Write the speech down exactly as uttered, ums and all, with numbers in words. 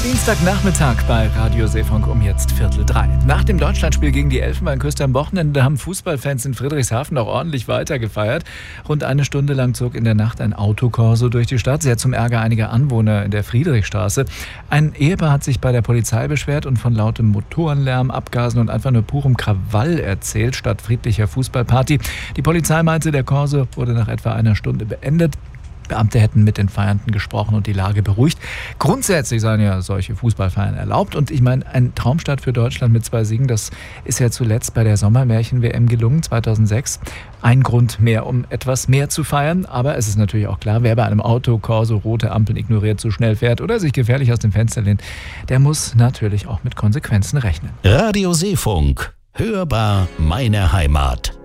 Dienstagnachmittag bei Radio Seefunk um jetzt Viertel drei. Nach dem Deutschlandspiel gegen die Elfenbeinküste am Wochenende haben Fußballfans in Friedrichshafen auch ordentlich weiter gefeiert. Rund eine Stunde lang zog in der Nacht ein Autokorso durch die Stadt, sehr zum Ärger einiger Anwohner in der Friedrichstraße. Ein Ehepaar hat sich bei der Polizei beschwert und von lautem Motorenlärm, Abgasen und einfach nur purem Krawall erzählt, statt friedlicher Fußballparty. Die Polizei meinte, der Korso wurde nach etwa einer Stunde beendet. Beamte hätten mit den Feiernden gesprochen und die Lage beruhigt. Grundsätzlich seien ja solche Fußballfeiern erlaubt. Und ich meine, ein Traumstart für Deutschland mit zwei Siegen, das ist ja zuletzt bei der Sommermärchen-W M gelungen, zweitausendsechs. Ein Grund mehr, um etwas mehr zu feiern. Aber es ist natürlich auch klar, wer bei einem Autokorso rote Ampeln ignoriert, zu schnell fährt oder sich gefährlich aus dem Fenster lehnt, der muss natürlich auch mit Konsequenzen rechnen. Radio Seefunk. Hörbar meine Heimat.